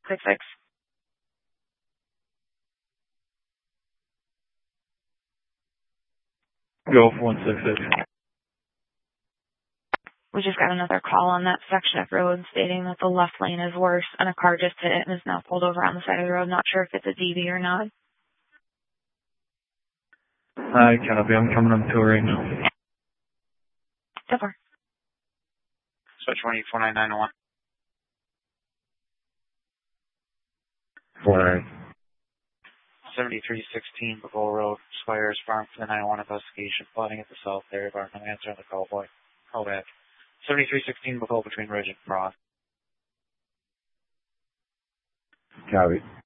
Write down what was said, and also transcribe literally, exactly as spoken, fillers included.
Six six. Go for one six six. We just got another call on that section of road stating that the left lane is worse and a car just hit it and is now pulled over on the side of the road. Not sure if it's a D V or not. I cannot be. I'm coming on tour right now. So far. Switch one eight four nine nine one. four nine. seventy-three sixteen Beville Road, Squires Farm for the nine one investigation. Plotting at the south area bar. No answer on the call, boy. Call back. seventy-three sixteen Beville between Ridge and Frost. Copy.